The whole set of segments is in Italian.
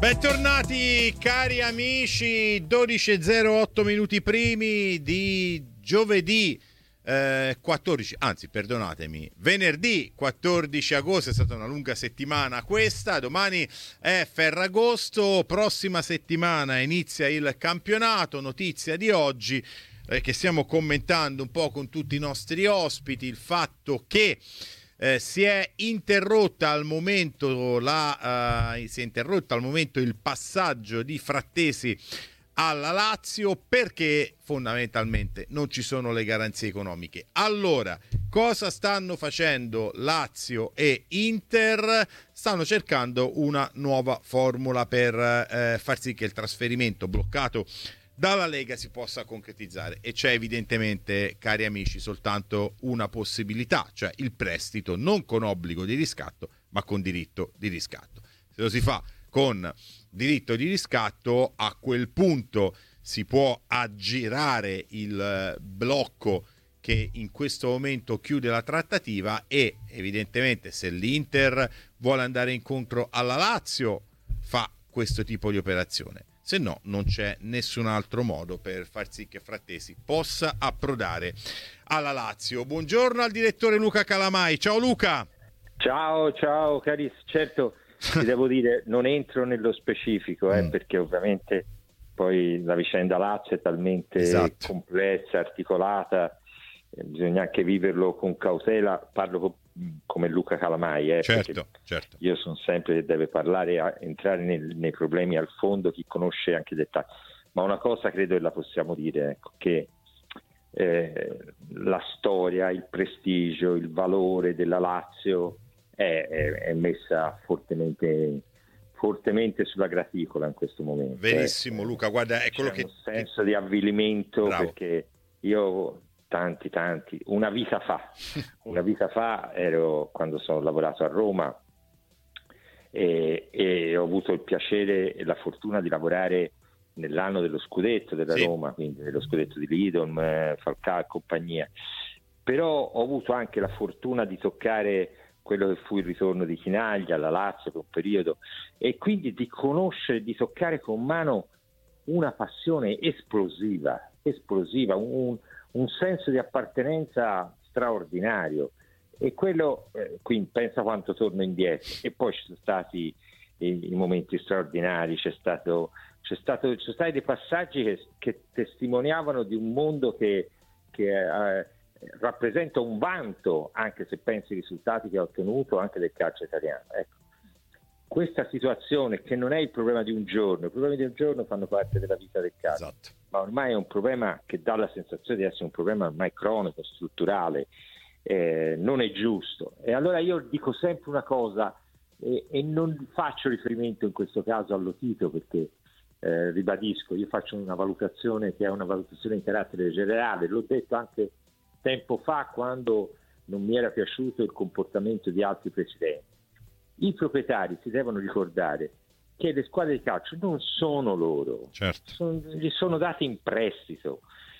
Bentornati cari amici, 12:08 minuti primi di giovedì 14, anzi perdonatemi, venerdì 14 agosto. È stata una lunga settimana questa, domani è Ferragosto, prossima settimana inizia il campionato. Notizia di oggi che stiamo commentando un po' con tutti i nostri ospiti, il fatto che si è interrotta al momento il passaggio di Frattesi alla Lazio, perché fondamentalmente non ci sono le garanzie economiche. Allora, cosa stanno facendo Lazio e Inter? Stanno cercando una nuova formula per far sì che il trasferimento bloccato dalla Lega si possa concretizzare, e c'è evidentemente, cari amici, soltanto una possibilità, cioè il prestito non con obbligo di riscatto ma con diritto di riscatto. Se lo si fa con diritto di riscatto, a quel punto si può aggirare il blocco che in questo momento chiude la trattativa, e evidentemente se l'Inter vuole andare incontro alla Lazio fa questo tipo di operazione. Se no, non c'è nessun altro modo per far sì che Frattesi possa approdare alla Lazio. Buongiorno al direttore Luca Calamai. Ciao Luca. Ciao carissimo. Certo, ti devo dire, non entro nello specifico, perché ovviamente poi la vicenda Lazio è talmente complessa, articolata, bisogna anche viverlo con cautela. Parlo come Luca Calamai, certo. Io sono sempre che deve parlare, entrare nei problemi al fondo, chi conosce anche i dettagli. Ma una cosa credo che la possiamo dire, ecco, che la storia, il prestigio, il valore della Lazio è messa fortemente sulla graticola in questo momento. Verissimo, Luca, guarda, è quello c'è un senso di avvilimento. Bravo. Perché io tanti una vita fa ero, quando sono lavorato a Roma, e ho avuto il piacere e la fortuna di lavorare nell'anno dello scudetto della Roma, quindi dello scudetto di Lidom, Falcao e compagnia. Però ho avuto anche la fortuna di toccare quello che fu il ritorno di Chinaglia alla Lazio per un periodo, e quindi di conoscere, di toccare con mano una passione esplosiva, un senso di appartenenza straordinario. E quello, quindi pensa quanto torno indietro. E poi ci sono stati i momenti straordinari, ci sono stati dei passaggi che testimoniavano di un mondo che rappresenta un vanto, anche se pensi ai risultati che ha ottenuto anche del calcio italiano. Ecco, questa situazione, che non è il problema di un giorno, i problemi di un giorno fanno parte della vita del calcio, ma ormai è un problema che dà la sensazione di essere un problema ormai cronico, strutturale, non è giusto. E allora io dico sempre una cosa, e non faccio riferimento in questo caso allo Tito, perché ribadisco, io faccio una valutazione che è una valutazione in carattere generale. L'ho detto anche tempo fa, quando non mi era piaciuto il comportamento di altri presidenti. I proprietari si devono ricordare che le squadre di calcio non sono loro, gli sono date in prestito.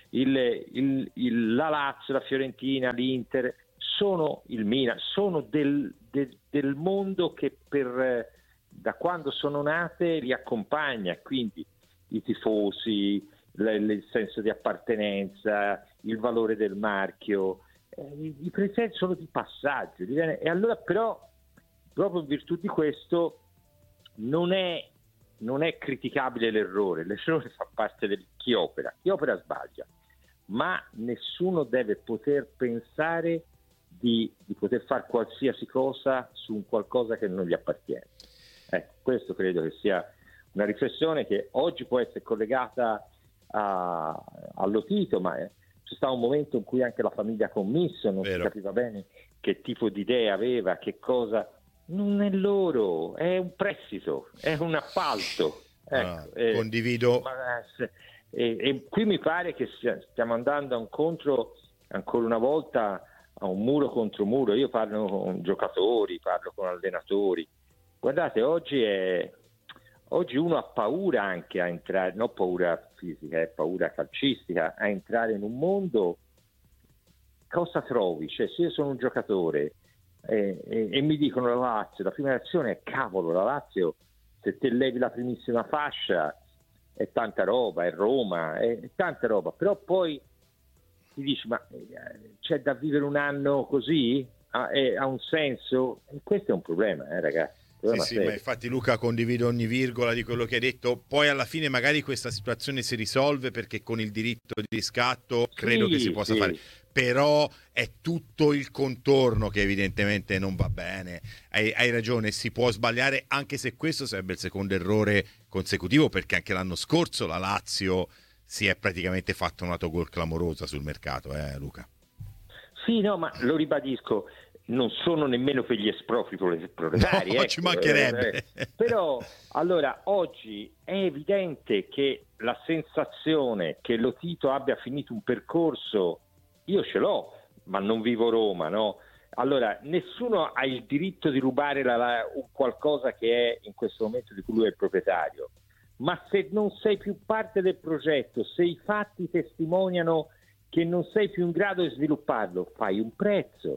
La Lazio, la Fiorentina, l'Inter, sono il Milan, sono del mondo che da quando sono nate li accompagna, quindi i tifosi, il senso di appartenenza, il valore del marchio, i presidenti sono di passaggio, e allora però proprio in virtù di questo non è criticabile l'errore fa parte di chi opera sbaglia, ma nessuno deve poter pensare di poter fare qualsiasi cosa su un qualcosa che non gli appartiene. Questo credo che sia una riflessione che oggi può essere collegata allo Tito, ma c'è stato un momento in cui anche la famiglia Commisso non si capiva bene che tipo di idee aveva, che cosa. Non è loro, è un prestito, è un appalto. Condivido. E qui mi pare che stiamo andando incontro ancora una volta a un muro contro muro. Io parlo con giocatori, parlo con allenatori. Guardate, oggi uno ha paura anche a entrare, non paura fisica, è paura calcistica, a entrare in un mondo. Cosa trovi? Cioè, se io sono un giocatore e mi dicono la Lazio, la prima reazione è cavolo, la Lazio se te levi la primissima fascia è tanta roba, è Roma, è tanta roba, però poi ti dici ma c'è da vivere un anno così? Ha un senso? E questo è un problema, ragazzi. Sì, ma infatti Luca, condivido ogni virgola di quello che hai detto. Poi alla fine magari questa situazione si risolve perché con il diritto di riscatto credo che si possa fare, però è tutto il contorno che evidentemente non va bene. Hai ragione, si può sbagliare, anche se questo sarebbe il secondo errore consecutivo, perché anche l'anno scorso la Lazio si è praticamente fatta una autogol clamorosa sul mercato, Luca. Sì, no, ma lo ribadisco, non sono nemmeno per gli espropri proletari. No, ci mancherebbe. Però, allora, oggi è evidente che la sensazione che Lo Tito abbia finito un percorso, io ce l'ho, ma non vivo Roma, no? Allora, nessuno ha il diritto di rubare un qualcosa che è in questo momento di cui lui è il proprietario. Ma se non sei più parte del progetto, se i fatti testimoniano che non sei più in grado di svilupparlo, fai un prezzo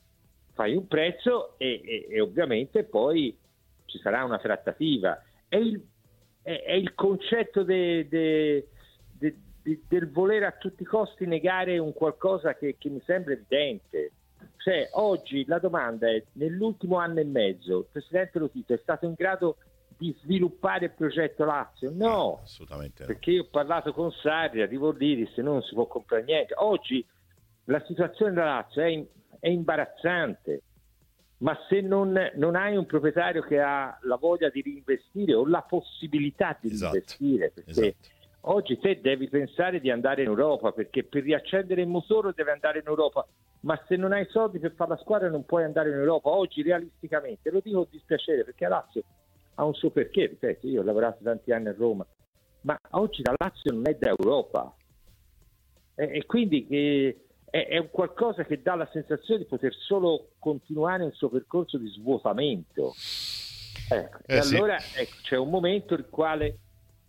e ovviamente poi ci sarà una trattativa. È il concetto del voler a tutti i costi negare un qualcosa che mi sembra evidente. Cioè, oggi la domanda è: nell'ultimo anno e mezzo il presidente Lo Tito è stato in grado di sviluppare il progetto Lazio? No, assolutamente no. Perché io ho parlato con Sarri, arrivo lì, disse non si può comprare niente. Oggi la situazione della Lazio è imbarazzante, ma se non hai un proprietario che ha la voglia di reinvestire o la possibilità di reinvestire, perché oggi te devi pensare di andare in Europa, perché per riaccendere il motore devi andare in Europa, ma se non hai soldi per fare la squadra non puoi andare in Europa. Oggi realisticamente, lo dico con dispiacere, perché la Lazio ha un suo perché, ripeto, io ho lavorato tanti anni a Roma, ma oggi la Lazio non è da Europa, e quindi è un qualcosa che dà la sensazione di poter solo continuare il suo percorso di svuotamento. E allora c'è un momento il quale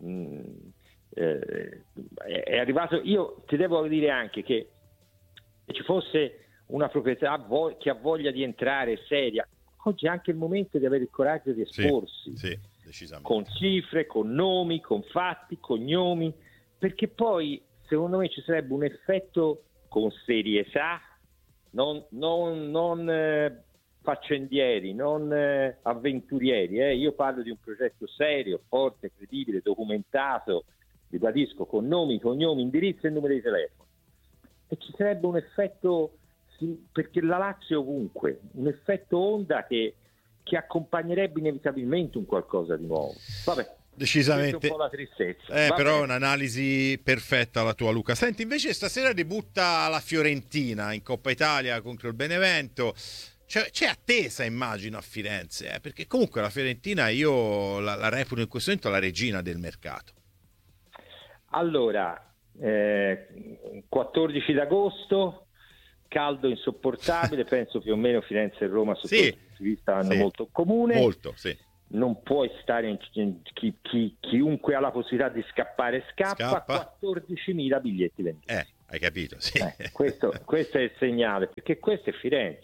è arrivato. Io ti devo dire anche che se ci fosse una proprietà che ha voglia di entrare seria, oggi è anche il momento di avere il coraggio di esporsi, decisamente, con cifre, con nomi, con fatti, cognomi, perché poi secondo me ci sarebbe un effetto con serietà, non faccendieri, non avventurieri. Io parlo di un progetto serio, forte, credibile, documentato, ribadisco, con nomi, cognomi, indirizzo e numero di telefono. E ci sarebbe un effetto, perché la Lazio è ovunque, un effetto onda che accompagnerebbe inevitabilmente un qualcosa di nuovo. Vabbè. Decisamente un po' la tristezza. Però è un'analisi perfetta la tua, Luca. Senti, invece stasera debutta la Fiorentina in Coppa Italia contro il Benevento. C'è attesa, immagino, a Firenze, perché comunque la Fiorentina io la reputo in questo momento la regina del mercato. Allora, 14 d'agosto, caldo insopportabile, penso più o meno Firenze e Roma sotto questo punto di vista hanno molto in comune. Molto, non puoi stare chiunque ha la possibilità di scappare scappa. 14.000 biglietti venduti. Hai capito? Questo è il segnale, perché questo è Firenze.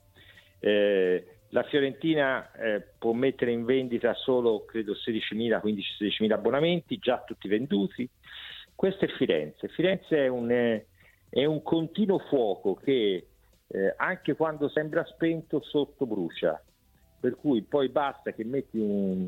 La Fiorentina può mettere in vendita solo credo 15-16.000 abbonamenti, già tutti venduti. Questo è Firenze. Firenze è un continuo fuoco che anche quando sembra spento sotto brucia. Per cui poi basta che metti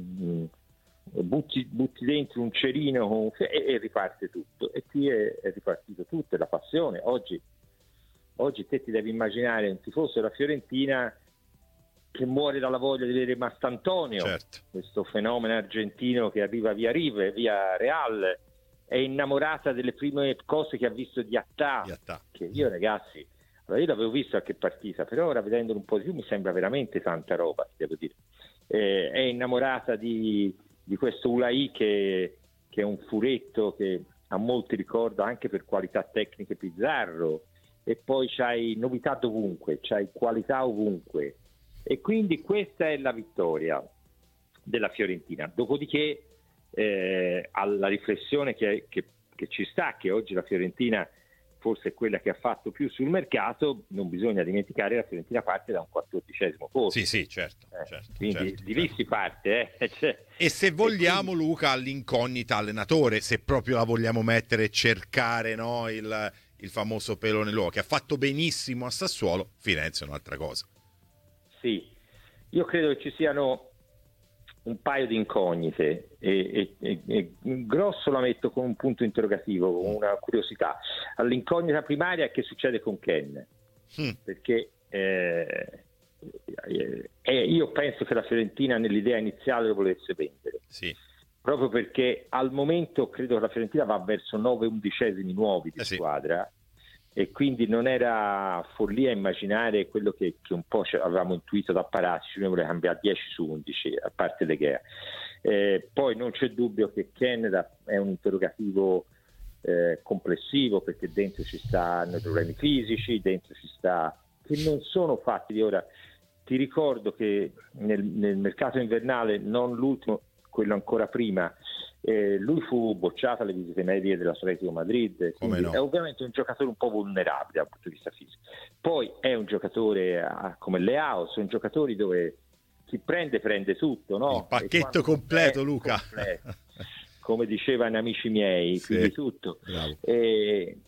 butti dentro un cerino e riparte tutto. E qui è ripartito tutto, è la passione. Oggi te ti devi immaginare un tifoso della Fiorentina che muore dalla voglia di vedere Mastantonio, questo fenomeno argentino che arriva via Rive, via Real, è innamorata delle prime cose che ha visto di Attà. Che io, ragazzi, io l'avevo visto qualche partita, però ora vedendolo un po' di più mi sembra veramente tanta roba, devo dire. È innamorata di questo Ulai che è un furetto che a molti ricorda anche per qualità tecniche Pizzarro, e poi c'hai novità dovunque, c'hai qualità ovunque, e quindi questa è la vittoria della Fiorentina. Dopodiché alla riflessione che ci sta, che oggi la Fiorentina forse è quella che ha fatto più sul mercato, non bisogna dimenticare la Fiorentina parte da un 14° posto. Sì, certo. Quindi di lì si parte. Cioè, e se vogliamo, quindi, Luca, all'incognita allenatore, se proprio la vogliamo mettere e cercare, no, il famoso pelo nell'uovo, che ha fatto benissimo a Sassuolo, Firenze è un'altra cosa. Sì, io credo che ci siano un paio di incognite e grosso la metto con un punto interrogativo, con una curiosità. All'incognita primaria è che succede con Ken, perché io penso che la Fiorentina nell'idea iniziale lo volesse vendere, sì, proprio perché al momento credo che la Fiorentina va verso 9/11 nuovi di squadra, e quindi non era follia immaginare quello che un po' avevamo intuito da Paratici, noi volevamo cambiare 10/11 a parte De Gea. Poi non c'è dubbio che Ken è un interrogativo complessivo, perché dentro ci stanno problemi fisici, dentro ci sta, che non sono fatti di ora. Ti ricordo che nel mercato invernale, non l'ultimo, quello ancora prima, lui fu bocciato alle visite medie dell'Atletico Madrid. No? È ovviamente un giocatore un po' vulnerabile dal punto di vista fisico. Poi è un giocatore come Leao, sono giocatori dove chi prende tutto, no? Il pacchetto completo, Luca. Completo. Come dicevano amici miei, sì, pigli tutto. E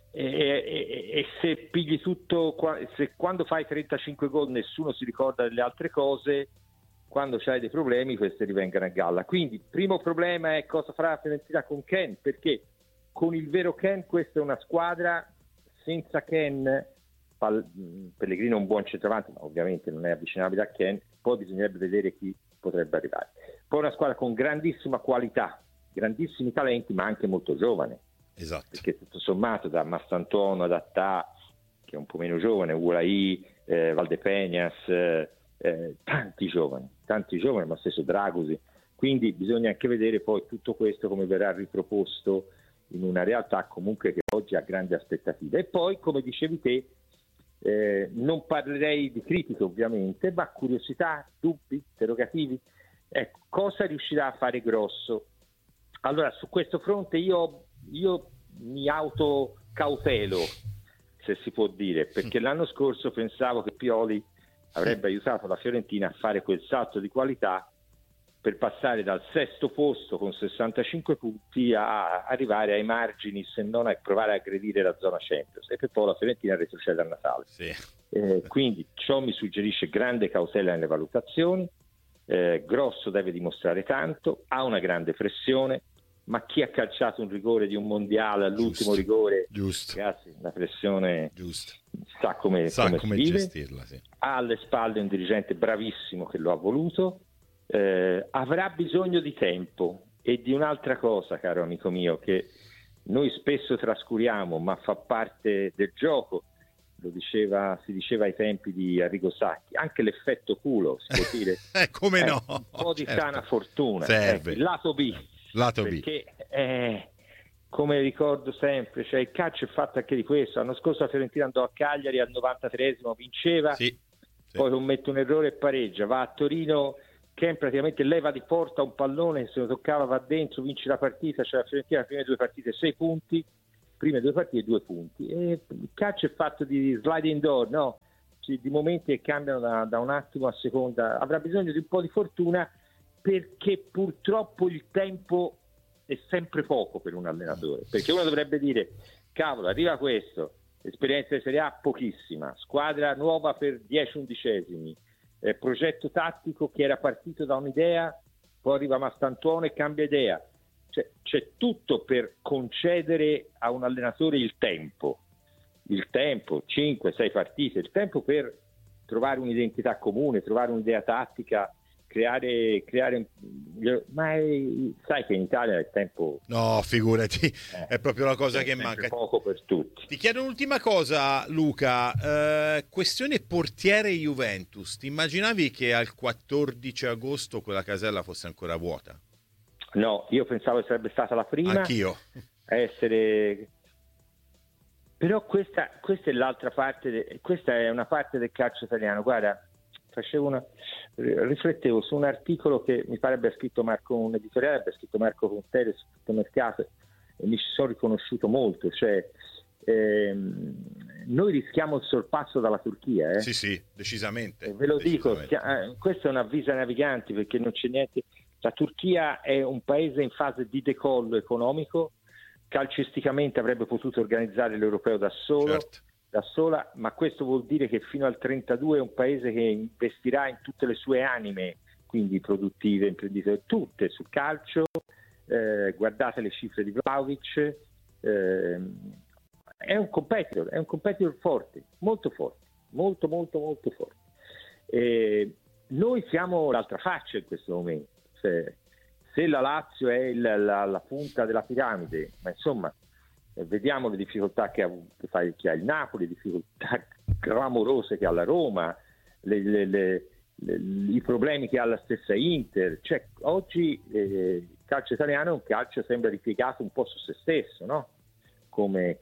se pigli tutto, se quando fai 35 gol nessuno si ricorda delle altre cose, quando c'hai dei problemi questi rivengono a galla. Quindi primo problema è cosa farà la Fiorentina con Ken, perché con il vero Ken questa è una squadra. Senza Ken, Pellegrino è un buon centravanti, ma ovviamente non è avvicinabile a Ken, poi bisognerebbe vedere chi potrebbe arrivare. Poi una squadra con grandissima qualità, grandissimi talenti, ma anche molto giovane. Esatto. Perché tutto sommato da Mastantuono ad Attà, che è un po' meno giovane, Ulai, Valdepeñas, tanti giovani, ma stesso Dragosi. Quindi bisogna anche vedere poi tutto questo come verrà riproposto in una realtà comunque che oggi ha grandi aspettative. E poi, come dicevi te, non parlerei di critiche ovviamente, ma curiosità, dubbi, interrogativi. Cosa riuscirà a fare grosso? Allora, su questo fronte io mi autocautelo, se si può dire, perché l'anno scorso pensavo che Pioli avrebbe aiutato la Fiorentina a fare quel salto di qualità per passare dal 6° posto con 65 punti a arrivare ai margini, se non a provare a aggredire la zona Champions, e per poi la Fiorentina retrocede a Natale. Sì. Quindi ciò mi suggerisce grande cautela nelle valutazioni. Grosso deve dimostrare tanto, ha una grande pressione, ma chi ha calciato un rigore di un mondiale all'ultimo rigore, ragazzi, la pressione sa come gestirla, sì. Ha alle spalle un dirigente bravissimo che lo ha voluto, avrà bisogno di tempo e di un'altra cosa, caro amico mio, che noi spesso trascuriamo, ma fa parte del gioco. Si diceva ai tempi di Arrigo Sacchi, anche l'effetto culo, si può dire. Come no? Un po' di sana fortuna. Serve. Il lato B. Perché come ricordo sempre, cioè il calcio è fatto anche di questo. L'anno scorso la Fiorentina andò a Cagliari al 93esimo, vinceva, sì. Poi commette un errore e pareggia, va a Torino, Ken praticamente leva di porta un pallone, se lo toccava va dentro, vince la partita, cioè la Fiorentina le prime 2 partite 6 punti, prime 2 partite 2 punti. E il calcio è fatto di sliding door, no? Di momenti che cambiano da un attimo a seconda. Avrà bisogno di un po' di fortuna, perché purtroppo il tempo è sempre poco per un allenatore, perché uno dovrebbe dire cavolo, arriva questo, esperienza di Serie A pochissima, squadra nuova per 10/11, progetto tattico che era partito da un'idea, poi arriva Mastantuono e cambia idea. Cioè, c'è tutto per concedere a un allenatore il tempo 5-6 partite, il tempo per trovare un'identità comune, trovare un'idea tattica, creare ma sai che in Italia il tempo, no, figurati, è proprio la cosa che manca. Poco per tutti. Ti chiedo un'ultima cosa, Luca, questione portiere Juventus. Ti immaginavi che al 14 agosto quella casella fosse ancora vuota? No, io pensavo che sarebbe stata la prima. Anch'io. Però questa è l'altra parte, questa è una parte del calcio italiano. Guarda, riflettevo su un articolo che mi pare abbia scritto un editoriale, abbia scritto Marco Conteri su Tutto Mercato, e mi ci sono riconosciuto molto. Cioè, noi rischiamo il sorpasso dalla Turchia. Sì, decisamente. Ve lo dico, questo è un avviso ai naviganti, perché non c'è niente. La Turchia è un paese in fase di decollo economico, calcisticamente avrebbe potuto organizzare l'Europeo da sola, ma questo vuol dire che fino al 32 è un paese che investirà in tutte le sue anime, quindi produttive, imprenditoriali, tutte sul calcio. Guardate le cifre di Vlahovic, è un competitor forte, molto forte, molto forte. Noi siamo l'altra faccia in questo momento. Se la Lazio è la punta della piramide, ma insomma vediamo le difficoltà che ha il Napoli, le difficoltà clamorose che ha la Roma, i problemi che ha la stessa Inter. Cioè, oggi il calcio italiano è un calcio sembra ripiegato un po' su se stesso, no? Come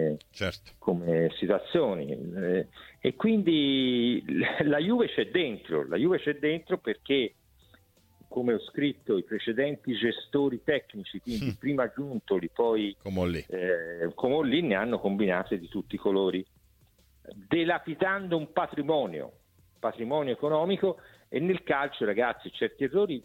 situazioni, e quindi la Juve c'è dentro perché, come ho scritto, i precedenti gestori tecnici, quindi prima Giuntoli, poi Comolli, ne hanno combinate di tutti i colori, dilapidando un patrimonio economico. E nel calcio, ragazzi, certi errori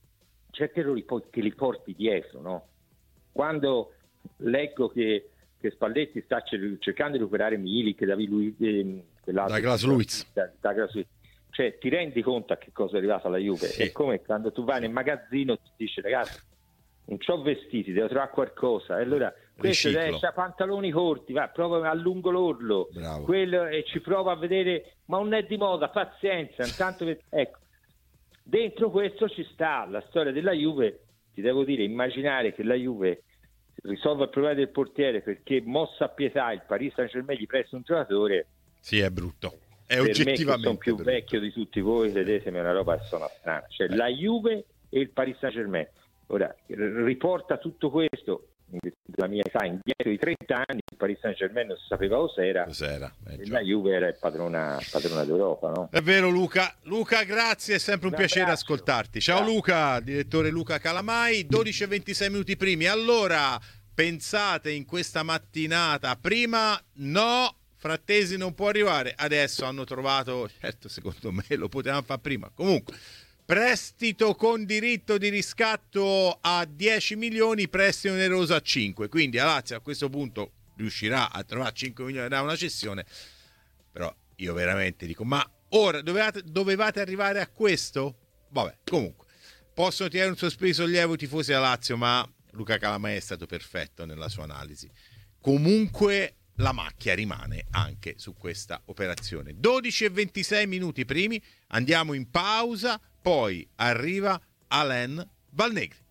poi te li porti dietro, no? Quando leggo che Spalletti sta cercando di recuperare Milik, Douglas Luiz, cioè ti rendi conto a che cosa è arrivata la Juve? È come quando tu vai nel magazzino e ti dici: ragazzi, non c'ho vestiti, devo trovare qualcosa, e allora questo c'ha pantaloni corti, va, prova allungo l'orlo, quello, e ci prova a vedere, ma non è di moda, pazienza, intanto ecco, dentro questo ci sta la storia della Juve. Ti devo dire, immaginare che la Juve risolva il problema del portiere perché, mossa a pietà, il Paris Saint-Germain gli presta un giocatore, sì, è brutto, è per oggettivamente me, che sono più brutto. vecchio di tutti voi, vedetemi, è una roba che suona strana. Cioè la Juve e il Paris Saint-Germain. Ora riporta tutto questo, la mia età, indietro di 30 anni. Il Paris Saint-Germain non si sapeva cos'era. E la Juve era il padrona d'Europa, no? È vero, Luca, grazie, è sempre un piacere ascoltarti. Ciao Luca, direttore Luca Calamai. 12:26 minuti primi. Allora, pensate in questa mattinata, prima no, Frattesi non può arrivare, adesso hanno trovato, certo, secondo me lo potevamo fare prima, comunque prestito con diritto di riscatto a 10 milioni, prestito oneroso a 5, quindi la Lazio a questo punto riuscirà a trovare 5 milioni da una cessione. Però io veramente dico, ma ora dovevate arrivare a questo? Vabbè, comunque possono tirare un sospiro di sollievo i tifosi della Lazio, ma Luca Calamai è stato perfetto nella sua analisi. Comunque la macchia rimane anche su questa operazione. 12:26 minuti primi, andiamo in pausa, poi arriva Alain Valnegri.